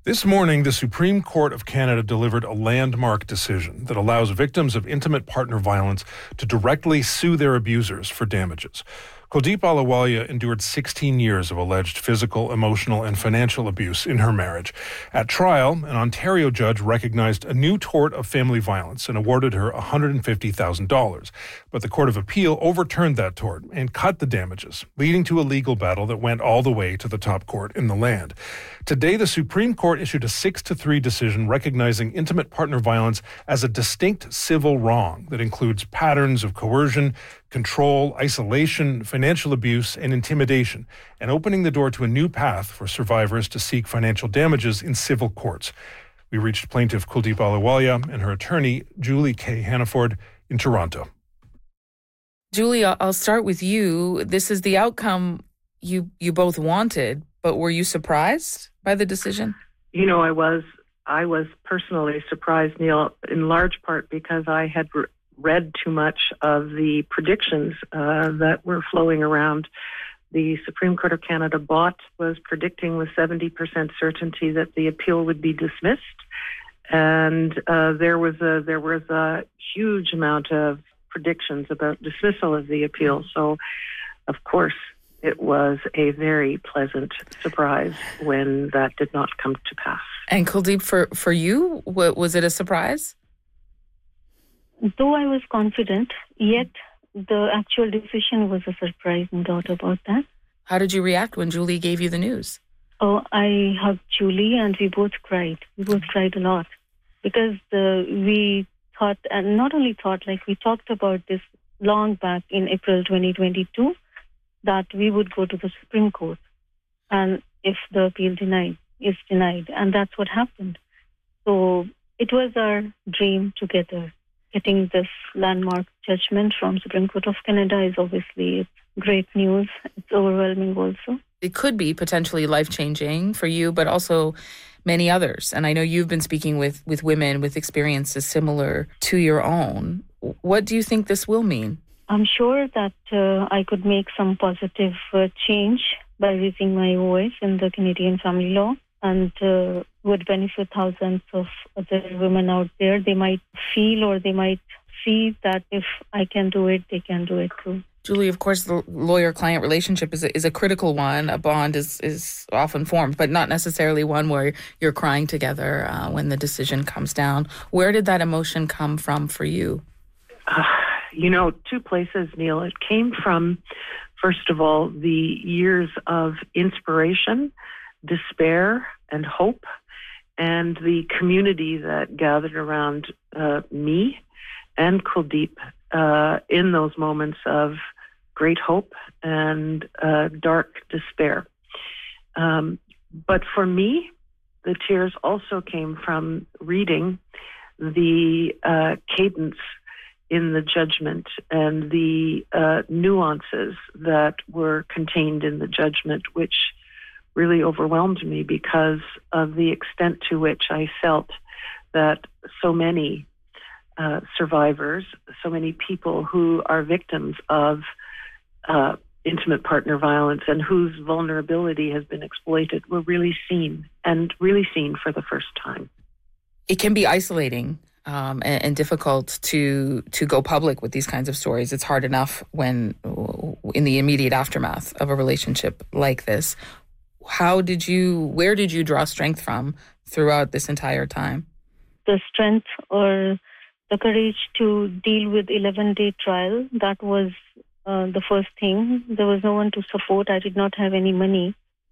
This morning, the Supreme Court of Canada delivered a landmark decision that allows victims of intimate partner violence to directly sue their abusers for damages. Kuldeep Ahluwalia endured 16 years of alleged physical, emotional, and financial abuse in her marriage. At trial, an Ontario judge recognized a new tort of family violence and awarded her $150,000. But the Court of Appeal overturned that tort and cut the damages, leading to a legal battle that went all the way to the top court in the land. Today, the Supreme Court issued a 6-3 decision recognizing intimate partner violence as a distinct civil wrong that includes patterns of coercion, control, isolation, financial abuse, and intimidation, and opening the door to a new path for survivors to seek financial damages in civil courts. We reached plaintiff Kuldeep Ahluwalia and her attorney, Julie K. Hannaford, in Toronto. Julie, I'll start with you. This is the outcome you both wanted, but were you surprised by the decision? You know, I was personally surprised, Neil, in large part because I had read too much of the predictions that were flowing around. The Supreme Court of Canada was predicting with 70% certainty that the appeal would be dismissed, and there was a huge amount of predictions about dismissal of the appeal. So, of course, it was a very pleasant surprise when that did not come to pass. And Kuldeep, for you, was it a surprise? Though I was confident, yet the actual decision was a surprise, no doubt about that. How did you react when Julie gave you the news? Oh, I hugged Julie and we both cried. We both cried a lot because we thought, and not only thought, like we talked about this long back in April 2022, that we would go to the Supreme Court and if the appeal is denied. And that's what happened. So it was our dream together. Getting this landmark judgment from Supreme Court of Canada is obviously great news. It's overwhelming also. It could be potentially life-changing for you, but also many others. And I know you've been speaking with women with experiences similar to your own. What do you think this will mean? I'm sure that I could make some positive change by raising my voice in the Canadian family law and would benefit thousands of other women out there. They might feel or they might see that if I can do it, they can do it too. Julie, of course, the lawyer-client relationship is a critical one. A bond is often formed, but not necessarily one where you're crying together when the decision comes down. Where did that emotion come from for you? Two places, Neil. It came from, first of all, the years of inspiration, despair, and hope, and the community that gathered around me and Kuldeep in those moments of great hope and dark despair. But for me, the tears also came from reading the cadence in the judgment and the nuances that were contained in the judgment, which really overwhelmed me because of the extent to which I felt that so many survivors, so many people who are victims of intimate partner violence and whose vulnerability has been exploited were really seen for the first time. It can be isolating and difficult to go public with these kinds of stories. It's hard enough when in the immediate aftermath of a relationship like this. Where did you draw strength from throughout this entire time? The strength or the courage to deal with 11-day trial, that was the first thing. There was no one to support. I did not have any money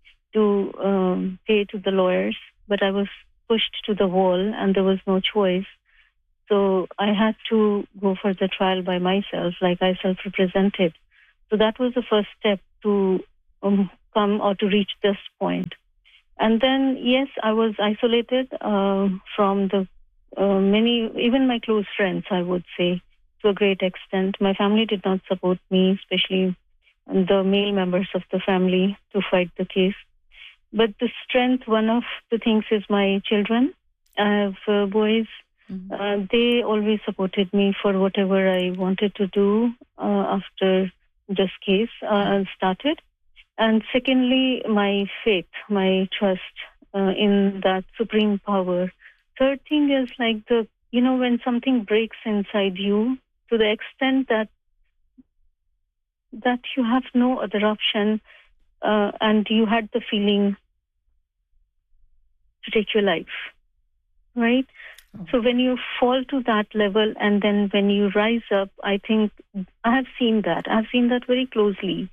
to pay to the lawyers, but I was pushed to the wall and there was no choice. So I had to go for the trial by myself, like I self-represented. So that was the first step to come or to reach this point. And then, yes, I was isolated from the many, even my close friends, I would say, to a great extent. My family did not support me, especially the male members of the family, to fight the case. But the strength, one of the things is my children. I have boys. Mm-hmm. They always supported me for whatever I wanted to do after this case started. And secondly, my faith, my trust in that supreme power. Third thing is like when something breaks inside you to the extent that you have no other option, and you had the feeling to take your life, right? Oh. So when you fall to that level and then when you rise up, I think I have seen that. I've seen that very closely.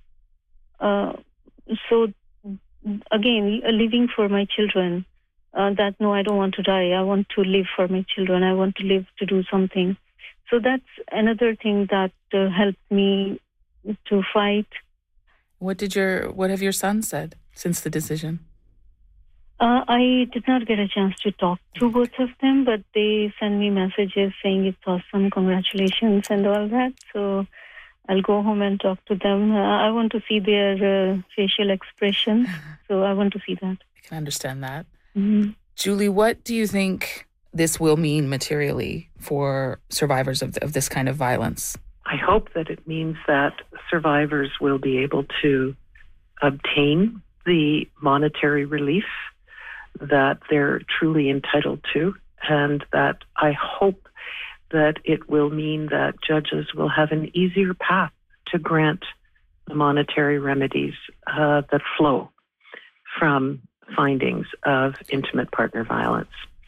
So again, living for my children, that no, I don't want to die. I want to live for my children. I want to live to do something. So that's another thing that helped me to fight. What have your sons said since the decision? I did not get a chance to talk to both of them, but they send me messages saying it's awesome, congratulations and all that. So I'll go home and talk to them. I want to see their facial expression. So I want to see that. I can understand that. Mm-hmm. Julie, what do you think this will mean materially for survivors of this kind of violence? I hope that it means that survivors will be able to obtain the monetary relief that they're truly entitled to, and that I hope that it will mean that judges will have an easier path to grant the monetary remedies that flow from findings of intimate partner violence.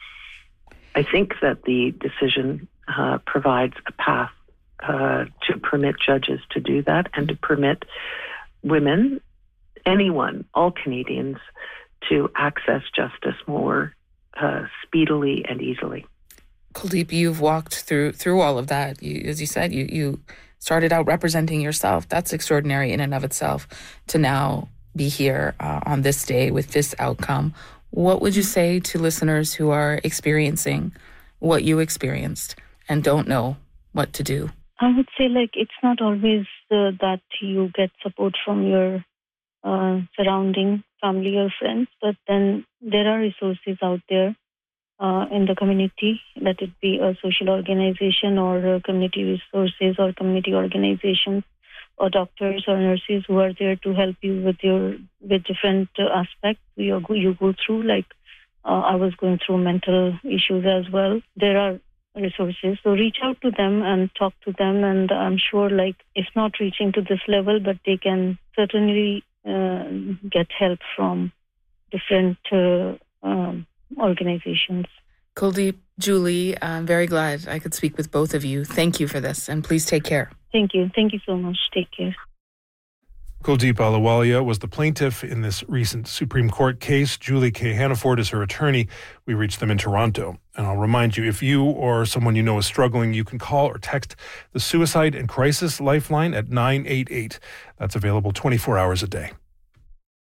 I think that the decision provides a path to permit judges to do that and to permit women, anyone, all Canadians, to access justice more speedily and easily. Kuldeep, you've walked through all of that. As you said, you started out representing yourself. That's extraordinary in and of itself to now be here on this day with this outcome. What would you say to listeners who are experiencing what you experienced and don't know what to do? I would say it's not always that you get support from your surrounding family or friends, but then there are resources out there in the community, let it be a social organization or community resources or community organizations or doctors or nurses who are there to help you with different aspects you go through. I was going through mental issues as well. There are resources, so reach out to them and talk to them, and I'm sure if not reaching to this level, but they can certainly get help from different organizations. Kuldeep, Julie, I'm very glad I could speak with both of you. Thank you for this, and please take care. Thank you. Thank you so much. Take care. Kuldeep Ahluwalia was the plaintiff in this recent Supreme Court case. Julie K. Hannaford is her attorney. We reached them in Toronto. And I'll remind you, if you or someone you know is struggling, you can call or text the Suicide and Crisis Lifeline at 988. That's available 24 hours a day.